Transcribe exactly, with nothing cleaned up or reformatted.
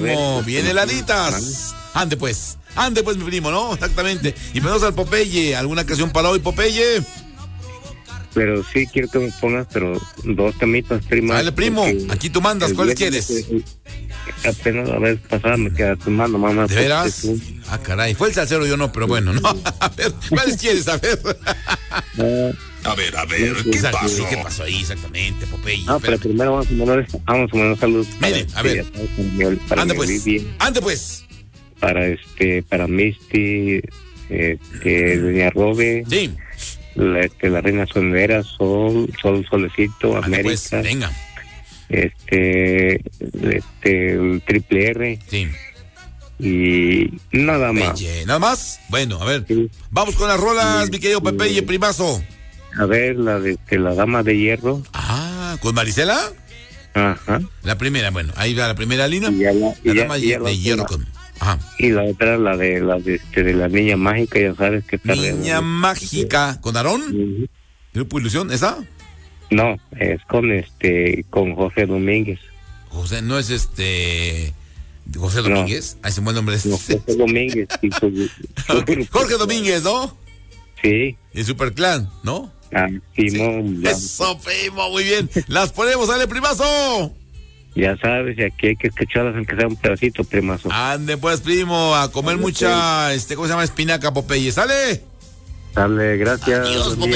primo. Bien heladitas. Ande pues. Ande pues, mi primo, ¿no? Exactamente. Y ponemos al Popeye. ¿Alguna canción para hoy, Popeye? Pero sí quiero que me pongas, pero dos temitas, prima. Dale, primo. Aquí tú mandas. ¿Cuáles viernes, quieres? eh, Apenas la vez pasada me quedé tomando, mamá. ¿De veras? Ah, caray. Fue el salsero, yo no, pero bueno, ¿no? A ver, ¿cuáles quieres? A ver. A ver, a ver, ¿qué Exacto, pasó? ¿Qué pasó ahí exactamente, Popeye? No, pero Espérame. primero vamos a mandar, vamos a mandar saludos. Mire, a ver. Para Ande mi pues. Vivi, Ande pues. para este, para Misty, este, Doña Robe, Sí. la, este, la Reina Sonera, Sol, Sol, Solecito, Ande América, pues. Venga. este, este, el Triple R Sí. y nada más. Peye. ¿Nada más? Bueno, a ver. Sí. Vamos con las rolas, mi querido Popeye, primazo. A ver, la de este, la Dama de Hierro. Ah, ¿con Marisela? Ajá. La primera, bueno, ahí va la primera línea. Y ya la, y La ya- dama y ya de la hierro otra. con... Ajá. Y la otra, la de la de, este, de la niña mágica, ya sabes que está re- Niña mágica. ¿Con Aarón? Ujú. ¿Grupo Ilusión? ¿Esa? No, es con este, con José Domínguez. José, no es este... José No. Domínguez. Ahí se me el nombre. No, José Domínguez. y su- su- Jorge Domínguez, ¿no? Sí. El Superclan, ¿no? Ah, Simón, ya, Eso, primo, muy bien. Las ponemos, dale, primazo. ya sabes, y aquí hay que escucharlas aunque sea un pedacito, primazo. Ande pues, primo, a comer mucha, este, ¿cómo se llama? Espinaca, Popeye. ¿Sale? Dale, gracias. Adiós, buen día.